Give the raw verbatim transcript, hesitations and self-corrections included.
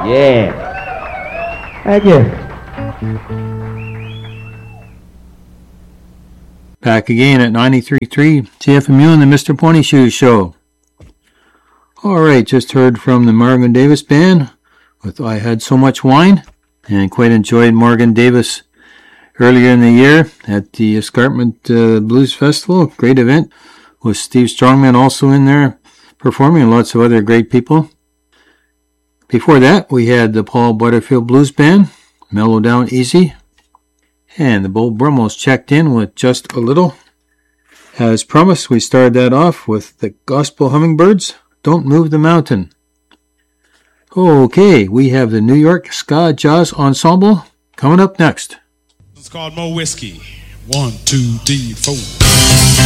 Yeah. Thank you. Back again at ninety-three point three C F M U and the Mister Pony Shoes Show. Alright, just heard from the Morgan Davis Band with I Had So Much Wine, and quite enjoyed Morgan Davis earlier in the year at the Escarpment uh, Blues Festival. Great event with Steve Strongman also in there performing and lots of other great people. Before that, we had the Paul Butterfield Blues Band, Mellow Down Easy, and the Bo Brummels checked in with Just a Little. As promised, we started that off with the Gospel Hummingbirds, Don't Move the Mountain. Okay, we have the New York Ska Jazz Ensemble coming up next. It's called Mo Whiskey. One, two, three, four.